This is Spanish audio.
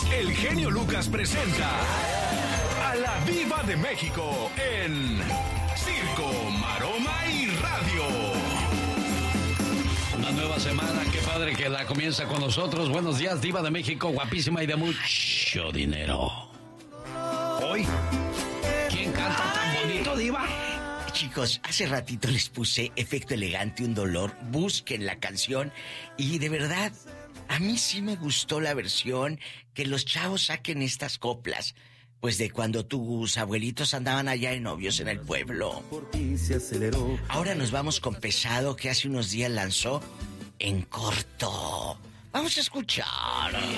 el genio Lucas presenta a la Diva de México en Circo, Maroma y Radio. Una nueva semana, qué padre que la comienza con nosotros. Buenos días, Diva de México, guapísima y de mucho dinero. Hoy, ¿quién canta tan bonito, Diva? Chicos, hace ratito les puse Efecto Elegante, un dolor. Busquen la canción y de verdad, a mí sí me gustó la versión, que los chavos saquen estas coplas, pues de cuando tus abuelitos andaban allá de novios en el pueblo. Ahora nos vamos con Pesado, que hace unos días lanzó En Corto. Vamos a escuchar.